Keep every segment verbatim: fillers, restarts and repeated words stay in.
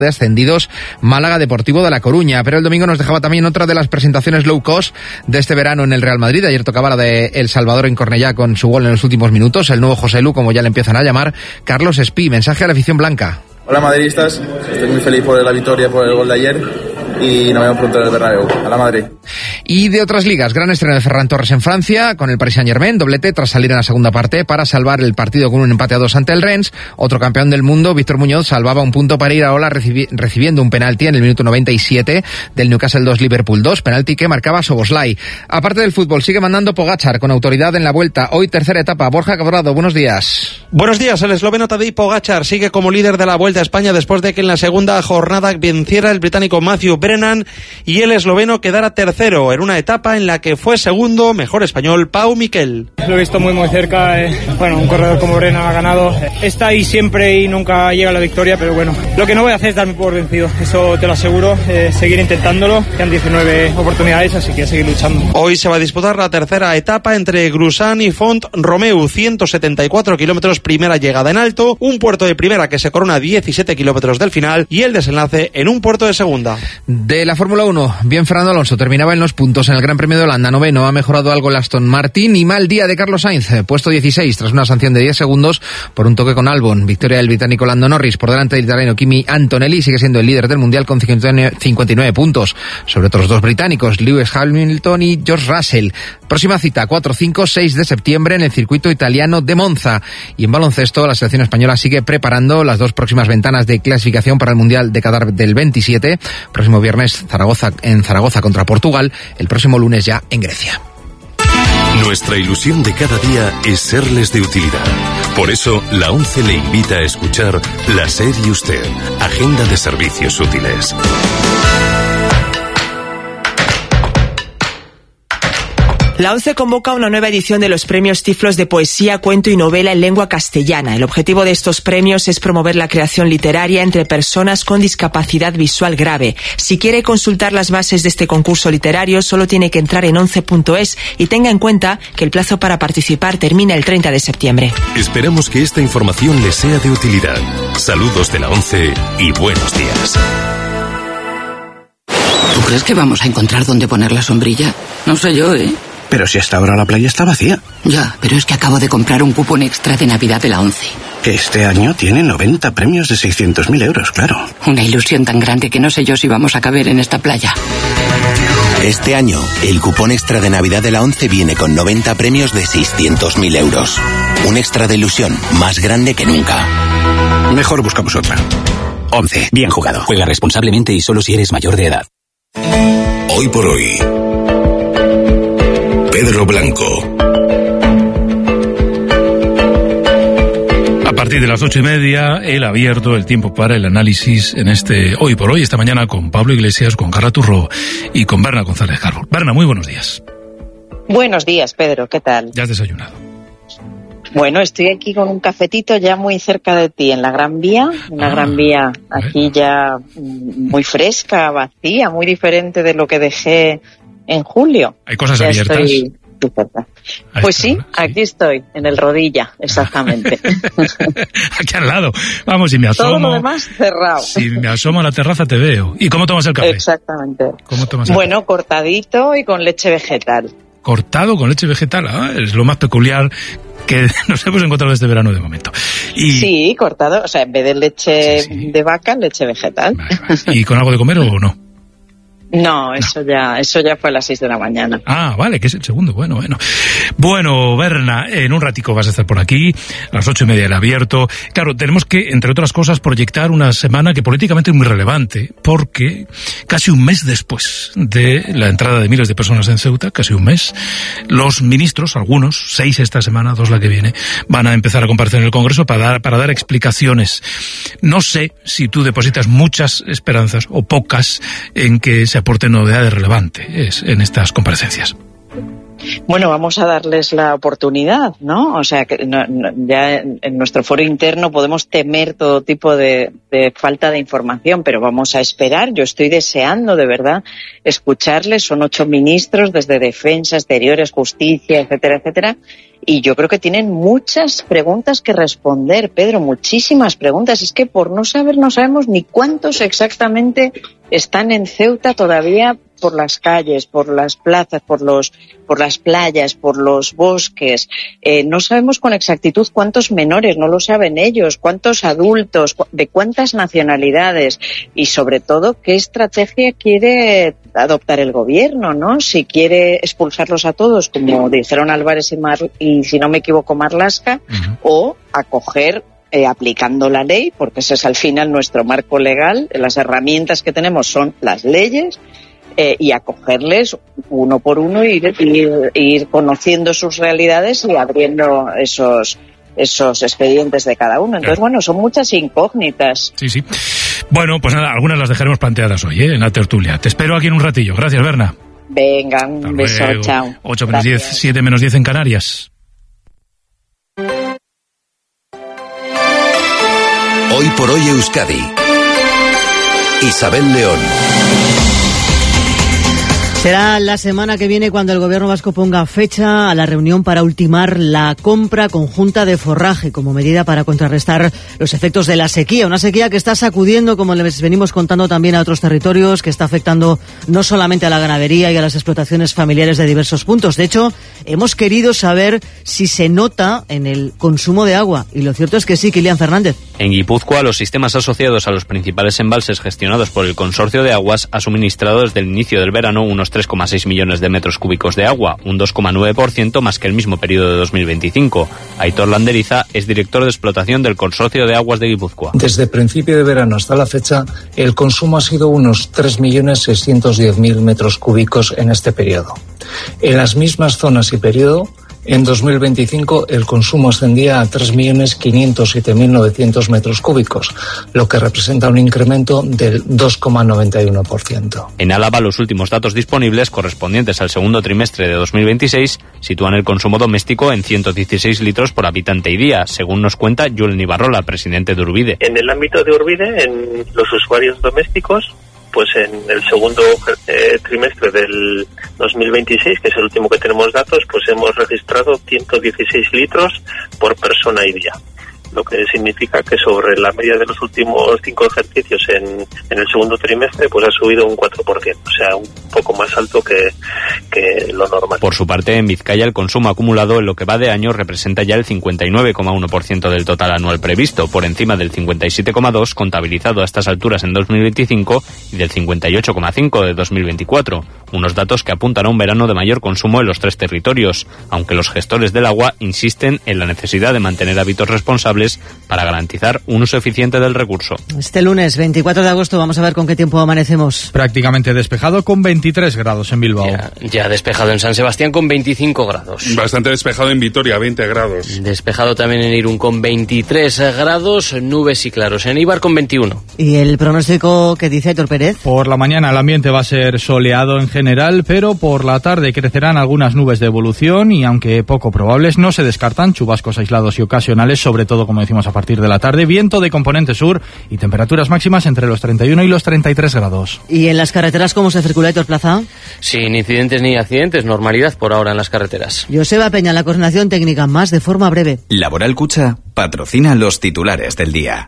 de ascendidos, Málaga Deportivo de La Coruña. Pero el domingo nos dejaba también otra de las presentaciones low cost de este verano en el Real Madrid. Ayer tocaba la de El Salvador en Cornellá con su gol en los últimos minutos, el nuevo José Lu, como ya le empiezan a llamar, Carlos Espí. Mensaje a la afición blanca. Hola madridistas, estoy muy feliz por la victoria, por el gol de ayer, y nos vemos pronto en el Bernabéu. A la Madrid. Y de otras ligas, gran estreno de Ferran Torres en Francia con el Paris Saint-Germain, doblete tras salir en la segunda parte para salvar el partido con un empate a dos ante el Rennes. Otro campeón del mundo, Víctor Muñoz, salvaba un punto para ir a Ola recibi- recibiendo un penalti en el minuto noventa y siete del Newcastle dos Liverpool dos, penalti que marcaba Soboslai. Aparte del fútbol, sigue mandando Pogačar con autoridad en la Vuelta. Hoy tercera etapa. Borja Cabrado, buenos días. Buenos días, el esloveno Tadej Pogačar sigue como líder de la Vuelta a España después de que en la segunda jornada venciera el británico Matthew Brennan y el esloveno quedara tercero en una etapa en la que fue segundo, mejor español, Pau Miquel. Lo he visto muy muy cerca, eh. bueno, un corredor como Brennan ha ganado, está ahí siempre y nunca llega a la victoria, pero bueno, lo que no voy a hacer es darme por vencido, eso te lo aseguro, eh, seguir intentándolo, quedan diecinueve oportunidades, así que a seguir luchando. Hoy se va a disputar la tercera etapa entre Grusan y Font Romeu, ciento setenta y cuatro kilómetros, primera llegada en alto, un puerto de primera que se corona a diecisiete kilómetros del final y el desenlace en un puerto de segunda. De la Fórmula uno, bien Fernando Alonso, terminaba en los puntos en el Gran Premio de Holanda, noveno, ha mejorado algo el Aston Martin y mal día de Carlos Sainz, puesto dieciséis tras una sanción de diez segundos por un toque con Albon. Victoria del británico Lando Norris por delante del italiano Kimi Antonelli, sigue siendo el líder del mundial con cincuenta y nueve puntos sobre otros dos británicos, Lewis Hamilton y George Russell. Próxima cita, cuatro, cinco, seis de septiembre en el circuito italiano de Monza. Y en baloncesto, la selección española sigue preparando las dos próximas ventanas de clasificación para el mundial de Qatar del veintisiete. Próximo viernes Zaragoza en Zaragoza contra Portugal, el próximo lunes ya en Grecia. Nuestra ilusión de cada día es serles de utilidad. Por eso, la ONCE le invita a escuchar La SER y Usted, Agenda de Servicios Útiles. La ONCE convoca una nueva edición de los premios Tiflos de poesía, cuento y novela en lengua castellana. El objetivo de estos premios es promover la creación literaria entre personas con discapacidad visual grave. Si quiere consultar las bases de este concurso literario, solo tiene que entrar en once punto es y tenga en cuenta que el plazo para participar termina el treinta de septiembre. Esperamos que esta información le sea de utilidad. Saludos de la ONCE y buenos días. ¿Tú crees que vamos a encontrar dónde poner la sombrilla? No sé yo, ¿eh? Pero si hasta ahora la playa está vacía. Ya, pero es que acabo de comprar un cupón extra de Navidad de la ONCE. Que este año tiene noventa premios de seiscientos mil euros, claro. Una ilusión tan grande que no sé yo si vamos a caber en esta playa. Este año, el cupón extra de Navidad de la ONCE viene con noventa premios de seiscientos mil euros. Un extra de ilusión más grande que nunca. Mejor buscamos otra. ONCE, bien jugado. Juega responsablemente y solo si eres mayor de edad. Hoy por hoy, Pedro Blanco. A partir de las ocho y media, el abierto, el tiempo para el análisis en este Hoy por Hoy, esta mañana con Pablo Iglesias, con Carla Turro y con Berna González Carbón. Berna, muy buenos días. Buenos días, Pedro, ¿qué tal? ¿Ya has desayunado? Bueno, estoy aquí con un cafetito ya muy cerca de ti, en la Gran Vía, una ah, Gran Vía aquí ya muy fresca, vacía, muy diferente de lo que dejé en julio. ¿Hay cosas ya abiertas? Estoy... Pues sí, sí, aquí estoy, en el Rodilla, exactamente. Aquí al lado. Vamos, si me asomo... Todo lo demás cerrado. Si me asomo a la terraza te veo. ¿Y cómo tomas el café? Exactamente. ¿Cómo tomas el bueno, café? cortadito y con leche vegetal. Cortado con leche vegetal, ¿eh? Es lo más peculiar que nos hemos encontrado este verano de momento. Y... Sí, cortado, o sea, en vez de leche sí, sí. de vaca, leche vegetal. Vale, vale. ¿Y con algo de comer o no? No, eso no. ya eso ya fue a las seis de la mañana. Ah, vale, que es el segundo, bueno, bueno. Bueno, Berna, en un ratico vas a estar por aquí, a las ocho y media del abierto. Claro, tenemos que, entre otras cosas, proyectar una semana que políticamente es muy relevante, porque casi un mes después de la entrada de miles de personas en Ceuta, casi un mes, los ministros, algunos, seis esta semana, dos la que viene, van a empezar a comparecer en el Congreso para dar, para dar explicaciones. No sé si tú depositas muchas esperanzas, o pocas, en que se aporten novedades relevantes en estas comparecencias. Bueno, vamos a darles la oportunidad, ¿no? O sea, que no, no, ya en, en nuestro foro interno podemos temer todo tipo de, de falta de información, pero vamos a esperar. Yo estoy deseando, de verdad, escucharles. Son ocho ministros, desde Defensa, Exteriores, Justicia, etcétera, etcétera. Y yo creo que tienen muchas preguntas que responder, Pedro, muchísimas preguntas. Es que por no saber, no sabemos ni cuántos exactamente están en Ceuta todavía por las calles, por las plazas, por los, por las playas, por los bosques. Eh, no sabemos con exactitud cuántos menores, no lo saben ellos, cuántos adultos, de cuántas nacionalidades y sobre todo qué estrategia quiere adoptar el gobierno, ¿no? Si quiere expulsarlos a todos, como dijeron Álvarez y, Mar, y si no me equivoco Marlaska, uh-huh. o acoger Eh, aplicando la ley, porque ese es al final nuestro marco legal. Las herramientas que tenemos son las leyes, eh, y acogerles uno por uno y ir, ir, ir conociendo sus realidades y abriendo esos esos expedientes de cada uno. Entonces, bueno, son muchas incógnitas. Sí, sí. Bueno, pues nada, algunas las dejaremos planteadas hoy, ¿eh? En la tertulia. Te espero aquí en un ratillo. Gracias, Berna. Venga, un Hasta beso, luego. Chao. ocho menos diez, siete menos diez en Canarias. Hoy por hoy Euskadi. Isabel León. Será la semana que viene cuando el gobierno vasco ponga fecha a la reunión para ultimar la compra conjunta de forraje como medida para contrarrestar los efectos de la sequía. Una sequía que está sacudiendo, como les venimos contando, también a otros territorios, que está afectando no solamente a la ganadería y a las explotaciones familiares de diversos puntos. De hecho, hemos querido saber si se nota en el consumo de agua. Y lo cierto es que sí, Kilian Fernández. En Guipúzcoa, los sistemas asociados a los principales embalses gestionados por el Consorcio de Aguas ha suministrado desde el inicio del verano unos tres coma seis millones de metros cúbicos de agua, un dos coma nueve por ciento más que el mismo periodo de dos mil veinticinco. Aitor Landeriza es director de explotación del Consorcio de Aguas de Guipúzcoa. Desde principio de verano hasta la fecha, el consumo ha sido unos tres millones seiscientos diez mil metros cúbicos en este periodo. En las mismas zonas y periodo, en dos mil veinticinco el consumo ascendía a tres millones quinientos siete mil novecientos metros cúbicos, lo que representa un incremento del dos coma noventa y uno por ciento. En Álava, los últimos datos disponibles, correspondientes al segundo trimestre de dos mil veintiséis, sitúan el consumo doméstico en ciento dieciséis litros por habitante y día, según nos cuenta Julen Ibarrola, presidente de Urbide. En el ámbito de Urbide, en los usuarios domésticos, pues en el segundo eh, trimestre del dos mil veintiséis, que es el último que tenemos datos, pues hemos registrado ciento dieciséis litros por persona y día, lo que significa que sobre la media de los últimos cinco ejercicios en, en el segundo trimestre pues ha subido un cuatro por ciento, o sea, un poco más alto que, que lo normal. Por su parte, en Vizcaya el consumo acumulado en lo que va de año representa ya el cincuenta y nueve coma uno por ciento del total anual previsto, por encima del cincuenta y siete coma dos por ciento contabilizado a estas alturas en dos mil veinticinco y del cincuenta y ocho coma cinco por ciento de dos mil veinticuatro, unos datos que apuntan a un verano de mayor consumo en los tres territorios, aunque los gestores del agua insisten en la necesidad de mantener hábitos responsables para garantizar un uso eficiente del recurso. Este lunes veinticuatro de agosto vamos a ver con qué tiempo amanecemos. Prácticamente despejado con veintitrés grados en Bilbao. Ya, ya despejado en San Sebastián con veinticinco grados. Bastante despejado en Vitoria, veinte grados. Despejado también en Irún con veintitrés grados, nubes y claros. En Eibar con veintiuno. ¿Y el pronóstico que dice Aitor Pérez? Por la mañana el ambiente va a ser soleado en general, pero por la tarde crecerán algunas nubes de evolución y aunque poco probables, no se descartan chubascos aislados y ocasionales, sobre todo, como decimos, a partir de la tarde, viento de componente sur y temperaturas máximas entre los treinta y uno y los treinta y tres grados. ¿Y en las carreteras cómo se circula, Aitor Plaza? Sin incidentes ni accidentes, normalidad por ahora en las carreteras. Joseba Peña, la coordinación técnica, más de forma breve. Laboral Cucha patrocina los titulares del día.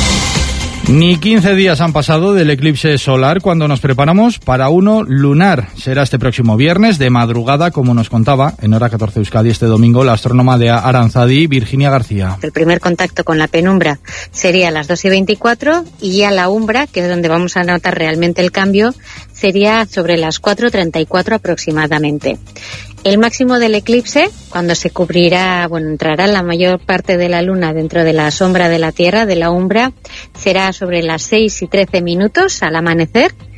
Ni quince días han pasado del eclipse solar cuando nos preparamos para uno lunar. Será este próximo viernes de madrugada, como nos contaba en Hora catorce Euskadi este domingo la astrónoma de Aranzadi, Virginia García. El primer contacto con la penumbra sería a las dos y veinticuatro y ya la umbra, que es donde vamos a notar realmente el cambio, sería sobre las cuatro treinta y cuatro aproximadamente. El máximo del eclipse, cuando se cubrirá, bueno, entrará la mayor parte de la luna dentro de la sombra de la Tierra, de la umbra, será sobre las seis y trece minutos al amanecer.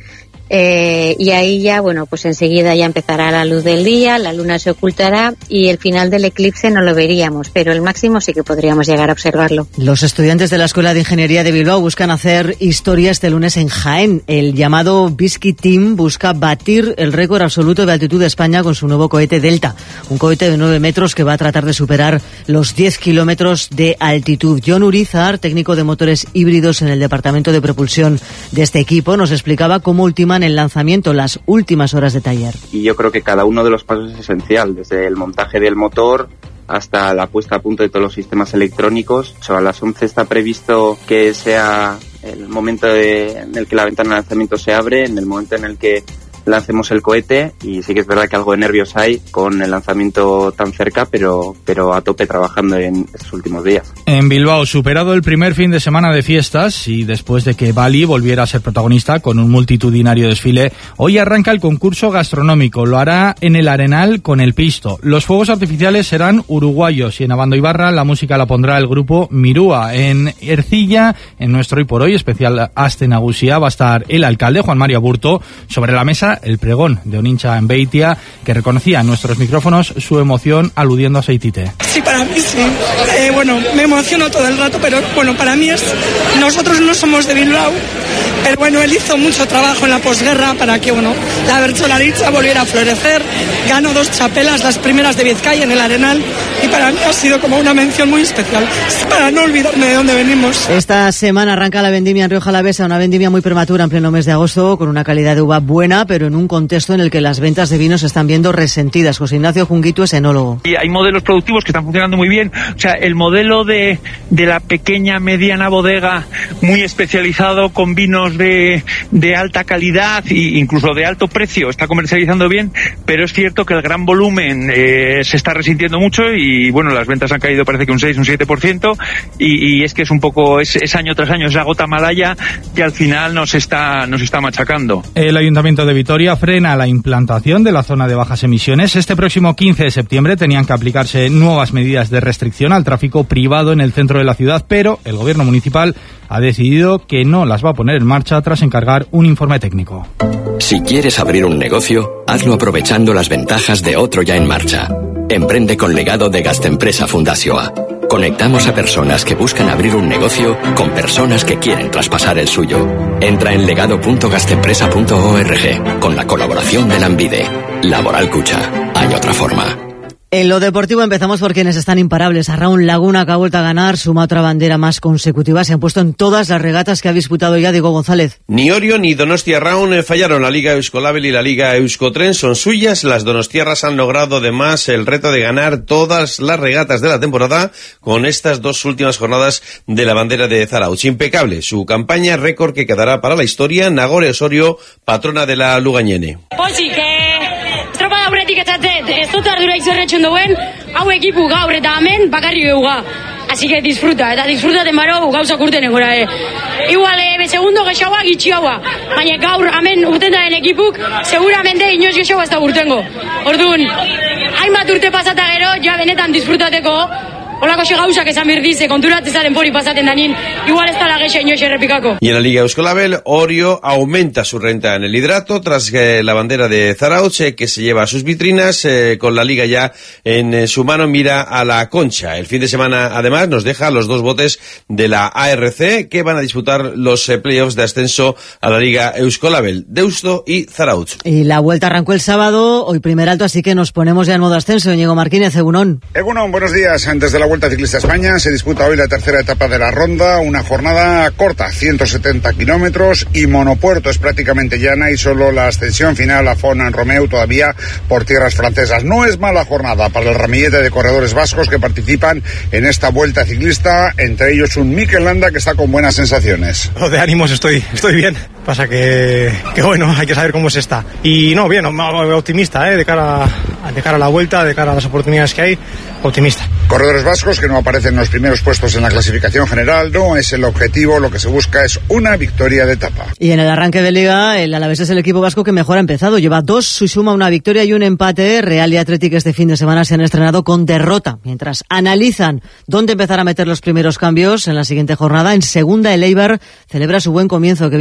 Eh, y ahí ya, bueno, pues enseguida ya empezará la luz del día, la luna se ocultará y el final del eclipse no lo veríamos, pero el máximo sí que podríamos llegar a observarlo. Los estudiantes de la Escuela de Ingeniería de Bilbao buscan hacer historia este lunes en Jaén. El llamado Biscuit Team busca batir el récord absoluto de altitud de España con su nuevo cohete Delta, un cohete de nueve metros que va a tratar de superar los diez kilómetros de altitud. John Urizar, técnico de motores híbridos en el departamento de propulsión de este equipo, nos explicaba cómo ultiman el lanzamiento, las últimas horas de taller. Y yo creo que cada uno de los pasos es esencial, desde el montaje del motor hasta la puesta a punto de todos los sistemas electrónicos. O sea, a las once está previsto que sea el momento de, en el que la ventana de lanzamiento se abre, en el momento en el que lancemos el cohete, y sí que es verdad que algo de nervios hay con el lanzamiento tan cerca, pero, pero a tope trabajando en estos últimos días. En Bilbao, superado el primer fin de semana de fiestas y después de que Bali volviera a ser protagonista con un multitudinario desfile, hoy arranca el concurso gastronómico. Lo hará en el Arenal con el Pisto. Los fuegos artificiales serán uruguayos y en Abandoibarra la música la pondrá el grupo Mirúa. En Ercilla, en nuestro Hoy por Hoy especial Aste Nagusia, va a estar el alcalde Juan Mario Aburto. Sobre la mesa el pregón de un hincha en Beitia que reconocía en nuestros micrófonos su emoción aludiendo a Seitite. Sí, para mí sí. Eh, bueno, me emociono todo el rato, pero bueno, para mí es... Nosotros no somos de Bilbao, pero bueno, él hizo mucho trabajo en la posguerra para que, bueno, la bertsolaritza volviera a florecer. Ganó dos chapelas, las primeras de Vizcaya en el Arenal, y para mí ha sido como una mención muy especial, para no olvidarme de dónde venimos. Esta semana arranca la vendimia en Rioja Alavesa, una vendimia muy prematura en pleno mes de agosto, con una calidad de uva buena, pero en un contexto en el que las ventas de vinos se están viendo resentidas. José Ignacio Junguito es enólogo. Y hay modelos productivos que están funcionando muy bien. O sea, el modelo de, de la pequeña, mediana bodega, muy especializado con vinos de, de alta calidad e incluso de alto precio, está comercializando bien, pero es cierto que el gran volumen eh, se está resintiendo mucho y, bueno, las ventas han caído parece que un seis, un siete por ciento y, y es que es un poco, es, es año tras año, esa gota malaya que al final nos está, nos está machacando. El Ayuntamiento de Vitoria frena la implantación de la zona de bajas emisiones. Este próximo quince de septiembre tenían que aplicarse nuevas medidas de restricción al tráfico privado en el centro de la ciudad, pero el gobierno municipal ha decidido que no las va a poner en marcha tras encargar un informe técnico. Si quieres abrir un negocio, hazlo aprovechando las ventajas de otro ya en marcha. Emprende con legado de Gastempresa Fundazioa. Conectamos a personas que buscan abrir un negocio con personas que quieren traspasar el suyo. Entra en legado punto gastempresa punto org con la colaboración de Lanbide. Laboral Cucha. Hay otra forma. En lo deportivo empezamos por quienes están imparables. Arraun Laguna, que ha vuelto a ganar, suma otra bandera más consecutiva. Se han puesto en todas las regatas que ha disputado ya Diego González. Ni Orio ni Donostia Arraun fallaron. La Liga Euskolabel y la Liga Euskotren son suyas. Las donostiarras han logrado además el reto de ganar todas las regatas de la temporada con estas dos últimas jornadas de la bandera de Zarautz. Impecable su campaña, récord que quedará para la historia. Nagore Osorio, patrona de la Lugañene. Pozik, eh, estropada aurretik etzatzen, ez dut ardura izorretxun duen, hau ekipu gaur eta hemen bakarri beuga. Así que disfruta, eta disfrutaten baro gauza kurten egora, eh. Igual, eh, segundo gexaua gitxiaua, baina gaur hemen urten daren ekipuk, seguramente inoiz gexaua ez da urtengo. Orduan, hainbat urte pasata gero, ja benetan disfrutateko, holako xe gauzak esan birdize, konturatzezaren pori pasaten danin, igual ez da la gexa inoiz errepikako. Y en la Liga Euskolabel, Orio aumenta su renta en el hidrato tras eh, la bandera de Zarautz, eh, que se lleva a sus vitrinas, eh, con la Liga ya en eh, su mano, mira a la Concha. El fin de semana, además, nos deja los dos botes de la A R C, que van a disputar los eh, playoffs de ascenso a la Liga Euskolabel, Deusto y Zarautz. Y la vuelta arrancó el sábado, hoy primer alto, así que nos ponemos ya en modo ascenso. Íñigo Martínez, Egunon. Egunon, buenos días. Antes de la Vuelta Ciclista España se disputa hoy la tercera etapa de la ronda, una jornada corta, ciento setenta kilómetros, y monopuerto, es prácticamente llana y solo la ascensión final a Font-en-Romeu todavía por tierras francesas. No es mala jornada para el ramillete de corredores vascos que participan en esta Vuelta Ciclista, entre ellos un Mikel Landa que está con buenas sensaciones. De ánimos estoy, estoy bien, pasa que, que bueno, hay que saber cómo se está. Y no, bien, optimista, ¿eh? de, cara, de cara a la Vuelta, de cara a las oportunidades que hay, optimista. Corredores vascos que no aparecen en los primeros puestos en la clasificación general, no es el objetivo, lo que se busca es una victoria de etapa. Y en el arranque de Liga, el Alavés es el equipo vasco que mejor ha empezado, lleva dos, su suma una victoria y un empate. Real y Athletic este fin de semana se han estrenado con derrota, mientras analizan dónde empezar a meter los primeros cambios en la siguiente jornada. En segunda, el Eibar celebra su buen comienzo. Kevin Fernández.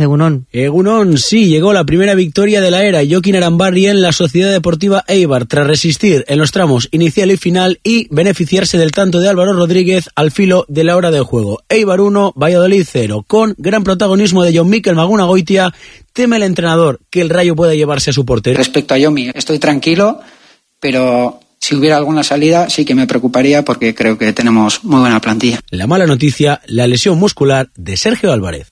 Egunon. Egunon, sí, llegó la primera victoria de la era Joaquín Arambarri en la Sociedad Deportiva Eibar, tras resistir en los tramos inicial y final y beneficiarse del tanto de Álvaro Rodríguez al filo de la hora del juego. Eibar uno, Valladolid cero, con gran protagonismo de Jon Mikel Magunagoitia. Teme el entrenador que el Rayo pueda llevarse a su portero. Respecto a Yomi, estoy tranquilo, pero si hubiera alguna salida sí que me preocuparía porque creo que tenemos muy buena plantilla. La mala noticia, la lesión muscular de Sergio Álvarez.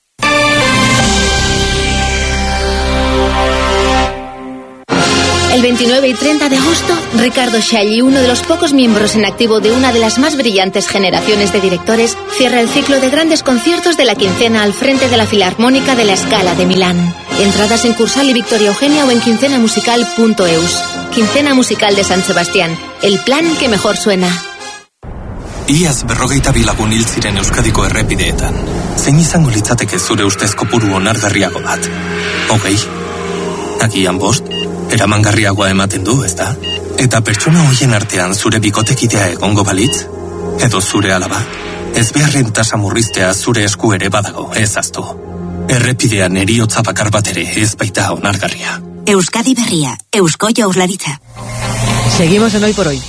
El veintinueve y treinta de agosto, Ricardo Scagli, uno de los pocos miembros en activo de una de las más brillantes generaciones de directores, cierra el ciclo de grandes conciertos de la quincena al frente de la Filarmónica de la Scala de Milán. Entradas en Cursal y Victoria Eugenia o en quincenamusical punto eus. Quincena Musical de San Sebastián, el plan que mejor suena. Iaz berrogeita bi lagun hil ziren Euskadiko errepideetan. Zein izango litzateke zure ustez kopuru onargarriago bat? Hogei? Agian bost? Eramangarriagoa ematen du, ezta? Eta pertsona hoien artean zure bikotekidea egongo balitz? Edo zure alaba? Ez beharren tasa murriztea zure esku ere badago, ez aztu. Errepidean eriotza bakar bat ere ez baita onargarria. Euskadi berria, Eusko Jaurlaritza. Seguimos en Hoy por Hoy.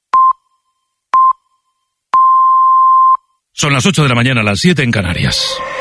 Son las ocho de la mañana, las siete en Canarias.